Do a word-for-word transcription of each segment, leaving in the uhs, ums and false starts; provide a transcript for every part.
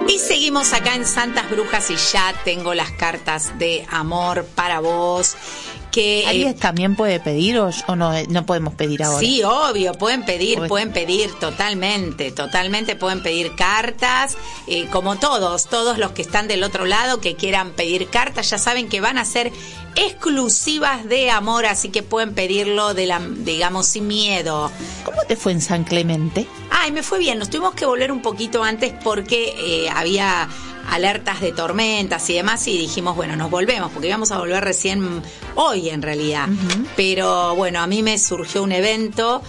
Y seguimos acá en Santas Brujas y ya tengo las cartas de amor para vos. Que, ¿Alguien eh, también puede pedir o, o no, no podemos pedir ahora? Sí, obvio, pueden pedir, Pues, pueden pedir totalmente, totalmente pueden pedir cartas, eh, como todos, todos los que están del otro lado que quieran pedir cartas, ya saben que van a ser exclusivas de amor, así que pueden pedirlo, de la, digamos, sin miedo. ¿Cómo te fue en San Clemente? Ay, me fue bien, nos tuvimos que volver un poquito antes porque eh, había alertas de tormentas y demás y dijimos, bueno, nos volvemos porque íbamos a volver recién hoy en realidad. Uh-huh. Pero bueno, a mí me surgió un evento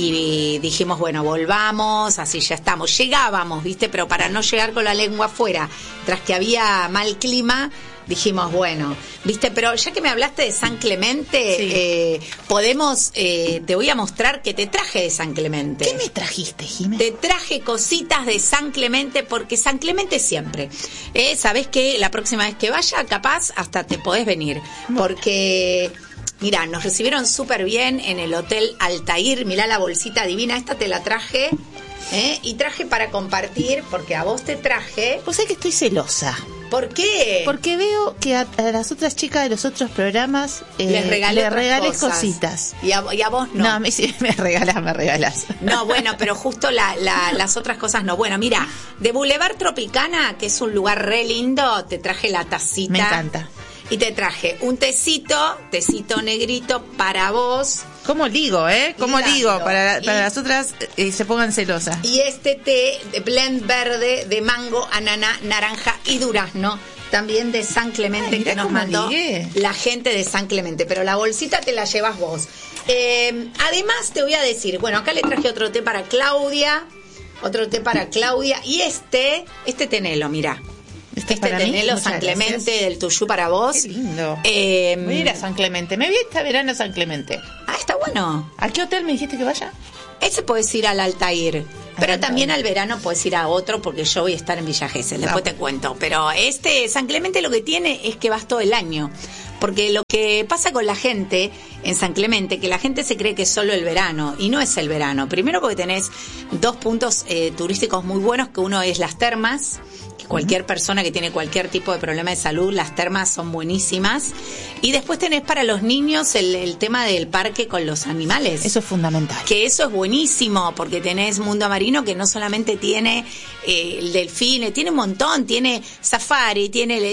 y dijimos, bueno, volvamos, así ya estamos. Llegábamos, ¿viste? Pero para no llegar con la lengua afuera, tras que había mal clima, dijimos, bueno, ¿viste? Pero ya que me hablaste de San Clemente, sí. eh, podemos, eh, te voy a mostrar que te traje de San Clemente. ¿Qué me trajiste, Jimé? Te traje cositas de San Clemente, porque San Clemente siempre. Eh, ¿Sabés qué? La próxima vez que vaya, capaz, hasta te podés venir. Porque, mirá, nos recibieron súper bien en el Hotel Altair. Mirá la bolsita divina, esta te la traje. ¿eh? Y traje para compartir, porque a vos te traje... Vos sabés que estoy celosa. ¿Por qué? Porque veo que a, a las otras chicas de los otros programas eh, les regalé les regalé cosas. cositas. Y a, y a vos no. No, a mí sí me regalás, me regalás. No, bueno, pero justo la, la, las otras cosas no. Bueno, mira, de Boulevard Tropicana, que es un lugar re lindo, te traje la tacita. Me encanta. Y te traje un tecito, tecito negrito para vos. ¿Cómo ligo, eh? ¿Cómo Ligando. ligo? Para, para y, las otras eh, se pongan celosas. Y este té de blend verde de mango, ananá, naranja y durazno. También de San Clemente. Ay, que nos mandó ligué. La gente de San Clemente. Pero la bolsita te la llevas vos. Eh, además te voy a decir, bueno, acá le traje otro té para Claudia. Otro té para Claudia. Y este, este tenelo, mirá. Este, este tenelo San Clemente gracias. Del Tuyú para vos. Qué lindo. Eh, voy a ir a San Clemente. Me voy este verano a San Clemente. Ah, está bueno. ¿A qué hotel me dijiste que vaya? Ese puedes ir al Altair. Pero también al verano puedes ir a otro porque yo voy a estar en Villa Gesell, después te cuento. Pero este San Clemente lo que tiene es que vas todo el año. Porque lo que pasa con la gente en San Clemente, que la gente se cree que es solo el verano, y no es el verano. Primero porque tenés dos puntos eh, turísticos muy buenos, que uno es las termas. Cualquier persona que tiene cualquier tipo de problema de salud, las termas son buenísimas. Y después tenés para los niños el, el tema del parque con los animales. Eso es fundamental. Que eso es buenísimo, porque tenés Mundo Marino, que no solamente tiene eh, el delfín, tiene un montón, tiene safari, tiene